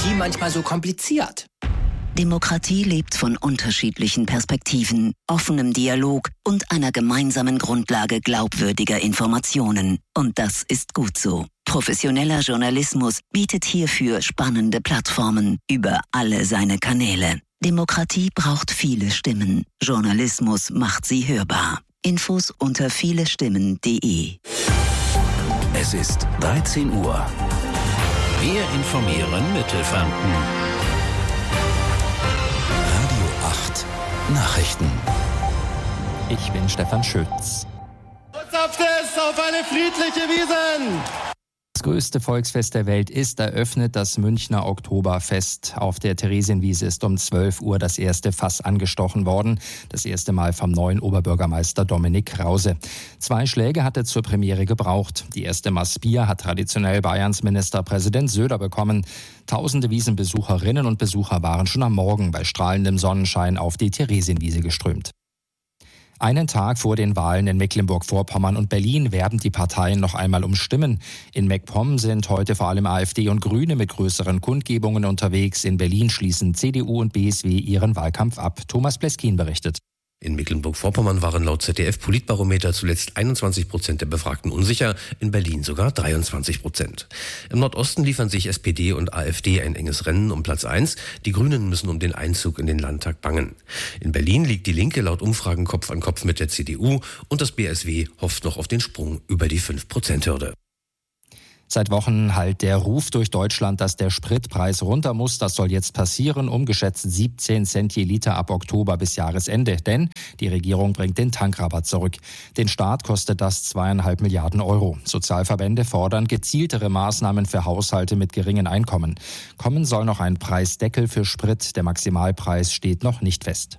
Demokratie manchmal so kompliziert? Demokratie lebt von unterschiedlichen Perspektiven, offenem Dialog und einer gemeinsamen Grundlage glaubwürdiger Informationen. Und das ist gut so. Professioneller Journalismus bietet hierfür spannende Plattformen über alle seine Kanäle. Demokratie braucht viele Stimmen. Journalismus macht sie hörbar. Infos unter vielestimmen.de. Es ist 13 Uhr. Wir informieren Mittelfranken. Radio 8 Nachrichten. Ich bin Stefan Schütz. Zapft es auf eine friedliche Wiesn! Das größte Volksfest der Welt ist eröffnet, das Münchner Oktoberfest. Auf der Theresienwiese ist um 12 Uhr das erste Fass angestochen worden. Das erste Mal vom neuen Oberbürgermeister Dominik Krause. 2 Schläge hat er zur Premiere gebraucht. Die erste Maß Bier hat traditionell Bayerns Ministerpräsident Söder bekommen. Tausende Wiesenbesucherinnen und Besucher waren schon am Morgen bei strahlendem Sonnenschein auf die Theresienwiese geströmt. Einen Tag vor den Wahlen in Mecklenburg-Vorpommern und Berlin werben die Parteien noch einmal um Stimmen. In MacPom sind heute vor allem AfD und Grüne mit größeren Kundgebungen unterwegs. In Berlin schließen CDU und BSW ihren Wahlkampf ab. Thomas Pleskin berichtet. In Mecklenburg-Vorpommern waren laut ZDF-Politbarometer zuletzt 21% der Befragten unsicher, in Berlin sogar 23%. Im Nordosten liefern sich SPD und AfD ein enges Rennen um Platz 1. Die Grünen müssen um den Einzug in den Landtag bangen. In Berlin liegt die Linke laut Umfragen Kopf an Kopf mit der CDU und das BSW hofft noch auf den Sprung über die 5%-Hürde. Seit Wochen hallt der Ruf durch Deutschland, dass der Spritpreis runter muss. Das soll jetzt passieren, um geschätzt 17 Cent je Liter ab Oktober bis Jahresende. Denn die Regierung bringt den Tankrabatt zurück. Den Staat kostet das 2,5 Milliarden Euro. Sozialverbände fordern gezieltere Maßnahmen für Haushalte mit geringen Einkommen. Kommen soll noch ein Preisdeckel für Sprit. Der Maximalpreis steht noch nicht fest.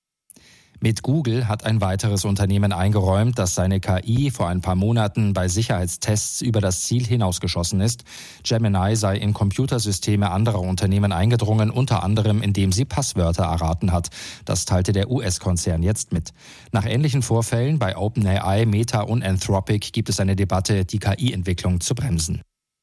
Mit Google hat ein weiteres Unternehmen eingeräumt, dass seine KI vor ein paar Monaten bei Sicherheitstests über das Ziel hinausgeschossen ist. Gemini sei in Computersysteme anderer Unternehmen eingedrungen, unter anderem indem sie Passwörter erraten hat. Das teilte der US-Konzern jetzt mit. Nach ähnlichen Vorfällen bei OpenAI, Meta und Anthropic gibt es eine Debatte, die KI-Entwicklung zu bremsen.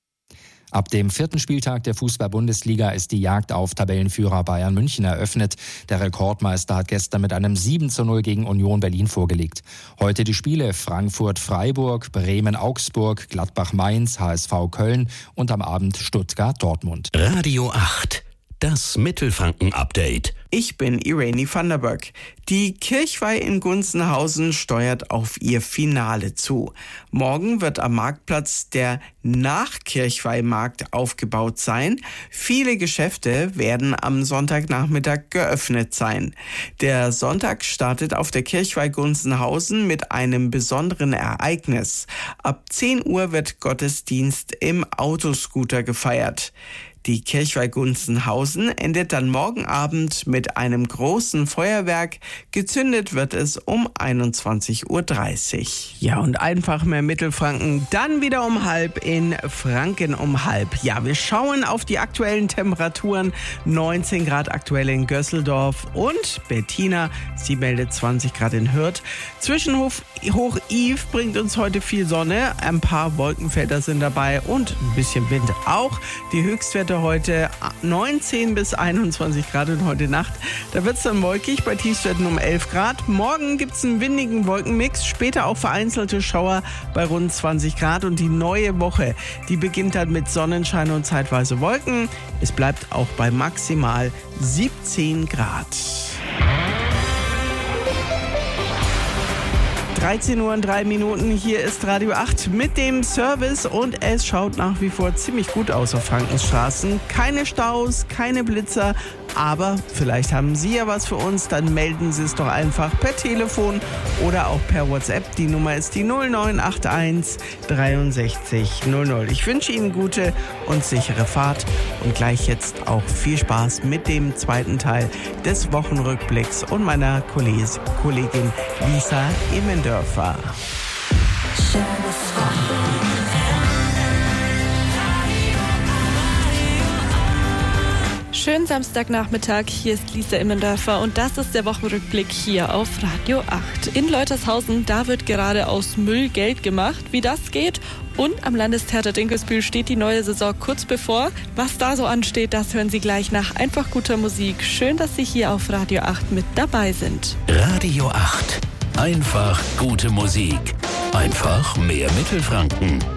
Ab dem 4. Spieltag der Fußball-Bundesliga ist die Jagd auf Tabellenführer Bayern München eröffnet. Der Rekordmeister hat gestern mit einem 7:0 gegen Union Berlin vorgelegt. Heute die Spiele Frankfurt-Freiburg, Bremen-Augsburg, Gladbach-Mainz, HSV Köln und am Abend Stuttgart-Dortmund. Radio 8, das Mittelfranken-Update. Ich bin Irene van der Böck. Die Kirchweih in Gunzenhausen steuert auf ihr Finale zu. Morgen wird am Marktplatz der Nach-Kirchweih-Markt aufgebaut sein. Viele Geschäfte werden am Sonntagnachmittag geöffnet sein. Der Sonntag startet auf der Kirchweih Gunzenhausen mit einem besonderen Ereignis. Ab 10 Uhr wird Gottesdienst im Autoscooter gefeiert. Die Kirchweih Gunzenhausen endet dann morgen Abend mit einem großen Feuerwerk. Gezündet wird es um 21:30 Uhr. Ja, und einfach mehr Mittelfranken, dann wieder um halb in Franken um halb. Ja, wir schauen auf die aktuellen Temperaturen. 19 Grad aktuell in Gösseldorf und Bettina, sie meldet 20 Grad in Hürth. Zwischenhof Hoch-Iv bringt uns heute viel Sonne. Ein paar Wolkenfelder sind dabei und ein bisschen Wind auch. Die Höchstwerte heute 19 bis 21 Grad und heute Nacht. Da wird es dann wolkig bei Tiefstwerten um 11 Grad. Morgen gibt es einen windigen Wolkenmix, später auch vereinzelte Schauer bei rund 20 Grad. Und die neue Woche, die beginnt dann mit Sonnenschein und zeitweise Wolken. Es bleibt auch bei maximal 17 Grad. 13 Uhr und 3 Minuten, hier ist Radio 8 mit dem Service und es schaut nach wie vor ziemlich gut aus auf Frankens Straßen. Keine Staus, keine Blitzer, aber vielleicht haben Sie ja was für uns, dann melden Sie es doch einfach per Telefon oder auch per WhatsApp. Die Nummer ist die 0981 63 00. Ich wünsche Ihnen gute und sichere Fahrt und gleich jetzt auch viel Spaß mit dem zweiten Teil des Wochenrückblicks und meiner Kollegin Lisa Immendörfer. Schönen Samstagnachmittag, hier ist Lisa Immendörfer und das ist der Wochenrückblick hier auf Radio 8. In Leutershausen, da wird gerade aus Müll Geld gemacht. Wie das geht und am Landestheater Dinkelsbühl steht die neue Saison kurz bevor. Was da so ansteht, das hören Sie gleich nach einfach guter Musik. Schön, dass Sie hier auf Radio 8 mit dabei sind. Radio 8. Einfach gute Musik. Einfach mehr Mittelfranken.